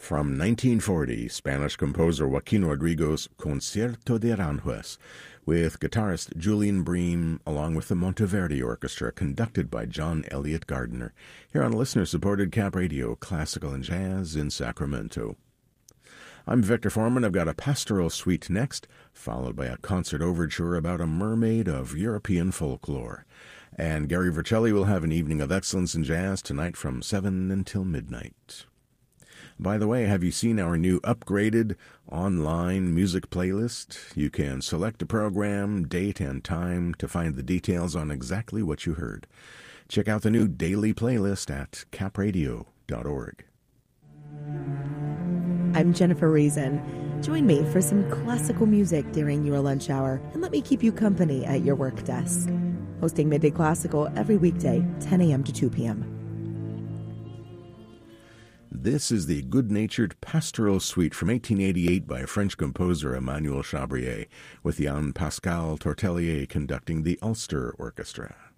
From 1940, Spanish composer Joaquin Rodrigo's Concierto de Aranjuez, with guitarist Julian Bream, along with the Monteverdi Orchestra, conducted by John Elliott Gardiner, here on listener-supported Cap Radio, Classical and Jazz in Sacramento. I'm Victor Foreman. I've got a pastoral suite next, followed by a concert overture about a mermaid of European folklore. And Gary Vercelli will have an evening of excellence in jazz tonight from 7 until midnight. By the way, have you seen our new upgraded online music playlist? You can select a program, date, and time to find the details on exactly what you heard. Check out the new daily playlist at capradio.org. I'm Jennifer Reason. Join me for some classical music during your lunch hour, and let me keep you company at your work desk. Hosting Midday Classical every weekday, 10 a.m. to 2 p.m. This is the good-natured pastoral suite from 1888 by French composer Emmanuel Chabrier, with Jan Pascal Tortelier conducting the Ulster Orchestra.